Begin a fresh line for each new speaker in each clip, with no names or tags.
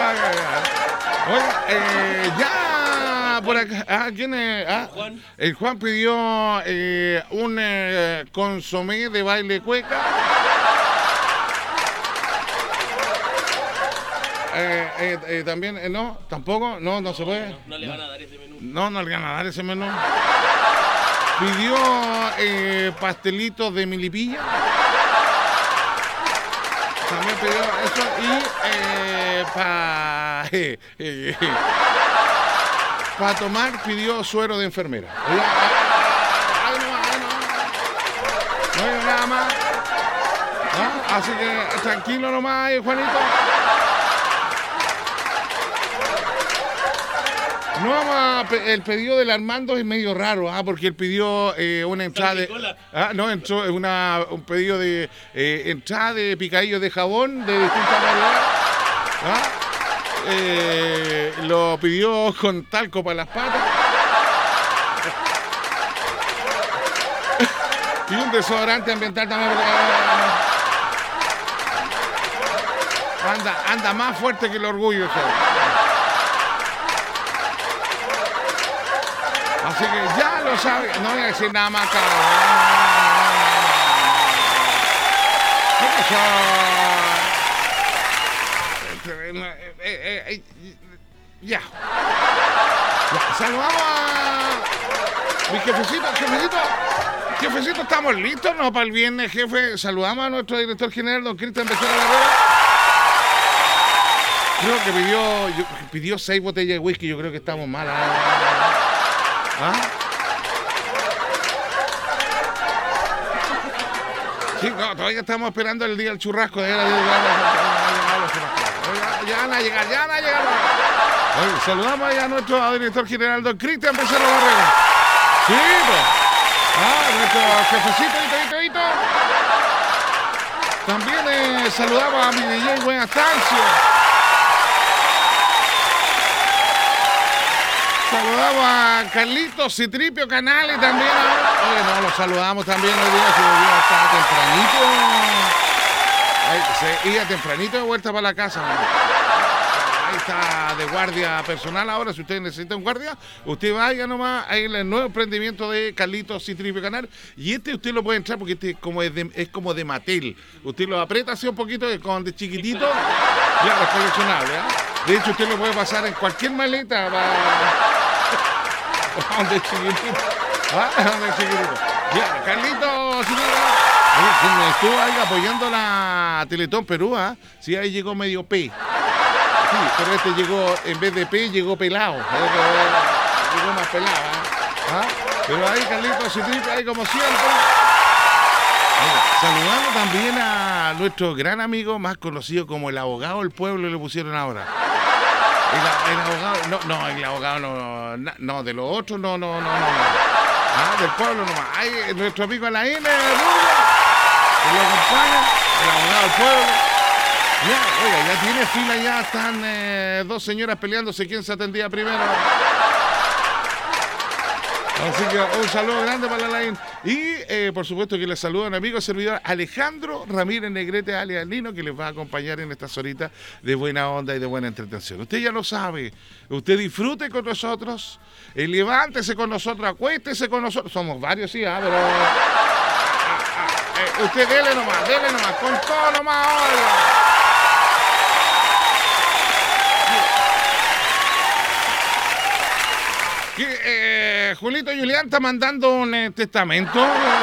Ay, ay, ay. Oiga, ya por acá, ¿quién es?
Juan.
El Juan pidió un consomé de baile cueca. También, no, tampoco, no se puede.
No le van a dar ese menú.
No le van a dar ese menú. Pidió pastelitos de milipilla. También pidió eso y para tomar pidió suero de enfermera. Ahí no hay nada más. ¿Ah? Así que tranquilo nomás, Juanito. No vamos el pedido del Armando es medio raro, porque él pidió una entrada de... no, entró un pedido de entrada de picadillos de jabón de distintas variedades. Lo pidió con talco para las patas. Y un desodorante ambiental también. Anda más fuerte que el orgullo. Así que ya lo sabe. No voy a decir nada más, cabrón. ¿Qué pasó? Ya. Saludamos a mi jefecito. Jefecito, ¿estamos listos? ¿No? Para el viernes, jefe. Saludamos a nuestro director general, don Cristian Becerra Barrera. Creo que pidió 6 botellas de whisky. Yo creo que estamos mal. Sí, no, todavía estamos esperando el día del churrasco. Ya van a llegar. Oye, saludamos a nuestro director general, don Cristian Becerra Barrera. Sí, pues. Nuestro jefecito, Hito. También saludamos a mi DJ Buenastancio. Saludamos a Carlitos Citripio Canales también. Oye, no, los saludamos también hoy día. Si hoy día está tempranito. Se iba tempranito de vuelta para la casa. Ahí está de guardia personal ahora. Si usted necesita un guardia, usted vaya nomás. Ahí en el nuevo emprendimiento de Carlitos Citripio Canal. Y usted lo puede entrar porque es como de Mattel. Usted lo aprieta así un poquito, con de chiquitito. Claro, es coleccionable. De hecho, usted lo puede pasar en cualquier maleta. Donde chiquitito. Ya, Carlitos Citripio. Quien estuvo ahí apoyando la Teletón Perú, sí, ahí llegó medio P. Sí, pero este llegó, en vez de P, llegó pelado. Llegó más pelado. Pero ahí Carlitos Citripio, ahí como siempre. Saludando también a nuestro gran amigo, más conocido como el abogado del pueblo, le pusieron ahora. El abogado, el abogado no, de los otros, no. Del pueblo nomás. Ahí nuestro amigo Alain, que lo acompaña, el abogado del pueblo. Ya tiene fila, ya están 2 señoras peleándose quién se atendía primero. Así que un saludo grande para la Alain. Y por supuesto que les saluda a un amigo servidor Alejandro Ramírez Negrete alias Lino, que les va a acompañar en estas horitas de buena onda y de buena entretención. Usted ya lo sabe, usted disfrute con nosotros, levántese con nosotros, acuéstese con nosotros. Somos varios, sí, pero usted dele nomás, con todo nomás ahora. Julito Julián está mandando un testamento.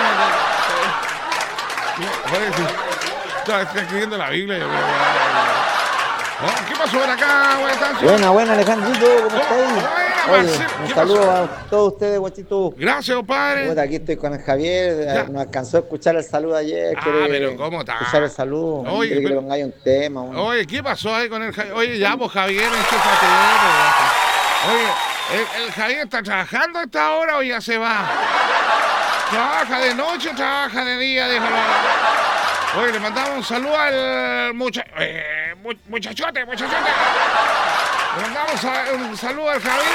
Está escribiendo la Biblia, yo creo. ¿Qué pasó por acá,
Buena, Alejandrito, ¿cómo estáis? Oye, un saludo a todos ustedes, guachito.
Gracias, compadre.
Aquí estoy con el Javier. Nos alcanzó a escuchar el saludo ayer.
Pero ¿cómo está?
Escuchar el saludo.
Oye,
que le pongáis un tema.
Oye, ¿qué pasó ahí con el Javier? Oye, ya, pues Javier, enchúfate. Oye, ¿el Javier está trabajando a esta hora o ya se va? ¿Trabaja de noche o trabaja de día? Déjalo. Oye, le mandamos un saludo al muchachote. Le mandamos un saludo al Javier.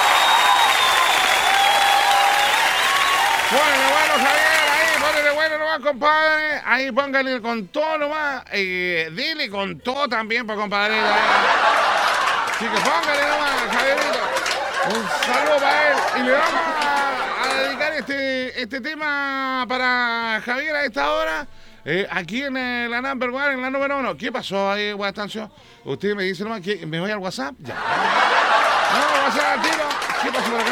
Ponele bueno, Javier, ahí, ponele bueno nomás, nomás, compadre. Ahí póngale con todo nomás. Dile con todo también, pues, compadre. Así que póngale nomás, Javierito. Un saludo para él. Y le vamos a dedicar este tema para Javier a esta hora. Aquí en la number one, en la número 1. ¿Qué pasó ahí, Guastancio? Usted me dice nomás que me voy al WhatsApp. Ya. No, WhatsApp al tiro. ¿Qué pasó por acá?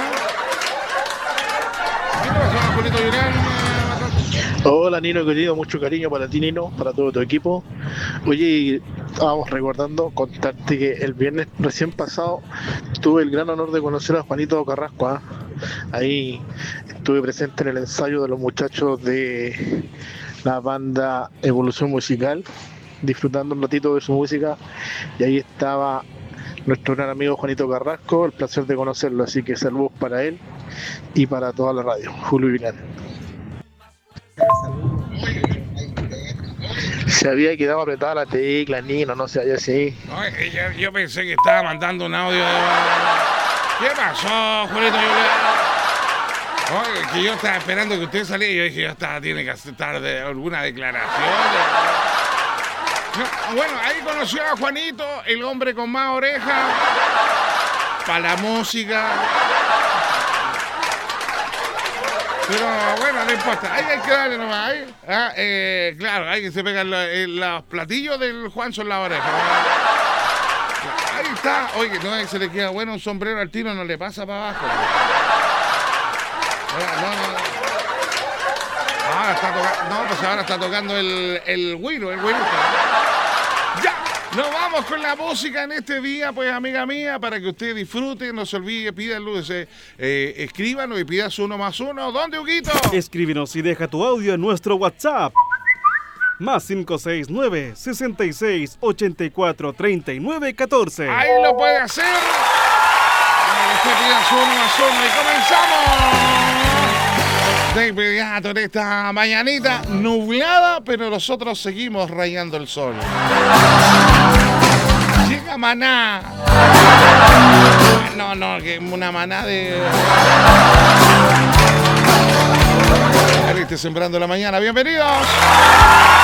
¿Qué pasó, Julito Julián?
Hola Nino querido, mucho cariño para ti Nino, para todo tu equipo. Oye, estábamos recordando contarte que el viernes recién pasado tuve el gran honor de conocer a Juanito Carrasco. ¿Eh? Ahí estuve presente en el ensayo de los muchachos de la banda Evolución Musical, disfrutando un ratito de su música, y ahí estaba nuestro gran amigo Juanito Carrasco, el placer de conocerlo, así que saludos para él y para toda la radio. Julio Vilán. Se había quedado apretada la tecla, Nino, no se haya así.
Yo pensé que estaba mandando un audio de... ¿Qué pasó, Julito Julián? Oye, que yo estaba esperando que usted saliera y yo dije, ya está, tiene que aceptar de alguna declaración. No, bueno, ahí conoció a Juanito, el hombre con más orejas para la música. Pero bueno, no importa, ahí hay que darle nomás. Claro, hay que se pegan los platillos del Juancho en la oreja. Ahí está. Oye, no, se le queda bueno un sombrero al tiro, no le pasa para abajo. No. Ahora está tocando el güiro, Ya, nos vamos con la música en este día, pues, amiga mía, para que usted disfrute, no se olvide, pídanlo, escríbanos y pida su 1+1. ¿Dónde, Huguito?
Escríbenos y deja tu audio en nuestro WhatsApp. Más 569-66-84-39-14.
Ahí lo puede hacer. Usted pida su 1+1 y comenzamos. De inmediato en esta mañanita nublada, pero nosotros seguimos rayando el sol. Llega Maná. No, que una maná de... Sembrando la mañana. Bienvenidos.